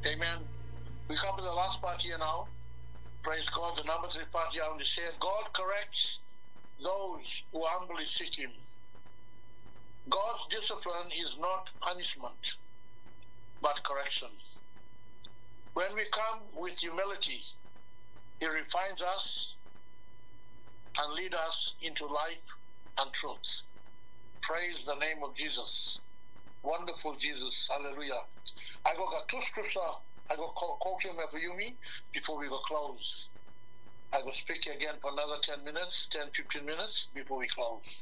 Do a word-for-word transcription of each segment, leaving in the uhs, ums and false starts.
Amen. We come to the last part here now. Praise God. The number three part here on the share. God corrects those who humbly seek Him. God's discipline is not punishment, but correction. When we come with humility, He refines us and leads us into life and truth. Praise the name of Jesus. Wonderful Jesus. Hallelujah. I go got two scripture. I go quote him for you me before we go close. I will speak again for another ten minutes, ten, fifteen minutes before we close.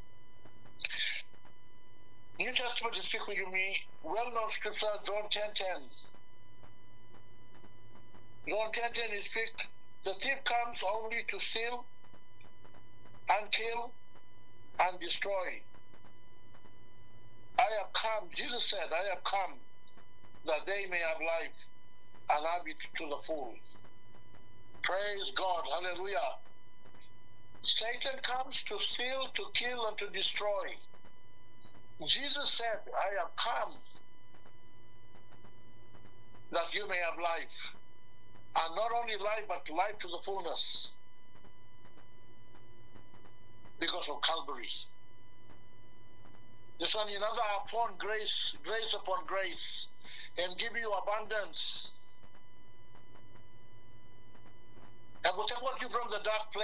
New Testament is speak with you me, well-known scripture, John ten ten. John ten ten is speak, the thief comes only to steal and kill and destroy. I have come, Jesus said, I have come that they may have life and have it to the full. Praise God. Hallelujah. Satan comes to steal, to kill, and to destroy. Jesus said, I have come that you may have life. And not only life, but life to the fullness. Because of Calvary. This one, another upon grace, grace upon grace, and give you abundance. I will take what you from the dark place.